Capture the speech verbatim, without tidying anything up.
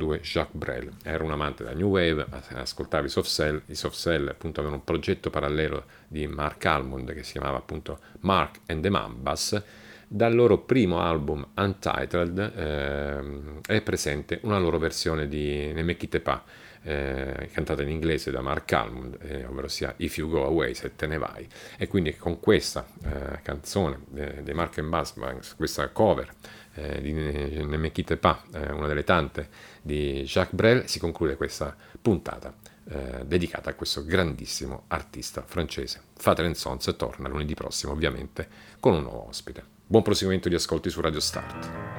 lui Jacques Brel. Era un amante della New Wave, ascoltava i Soft Cell, i Soft Cell appunto avevano un progetto parallelo di Mark Almond che si chiamava appunto Mark and the Mambas. Dal loro primo album Untitled ehm, è presente una loro versione di Ne me quitte pas, eh, cantata in inglese da Mark Almond, eh, ovvero sia If You Go Away, se te ne vai. E quindi con questa eh, canzone eh, dei Mark and Buzzbanks, questa cover eh, di Ne me quitte pas, eh, una delle tante di Jacques Brel, si conclude questa puntata eh, dedicata a questo grandissimo artista francese. Father and Sons torna lunedì prossimo, ovviamente, con un nuovo ospite. Buon proseguimento di ascolti su Radio Start.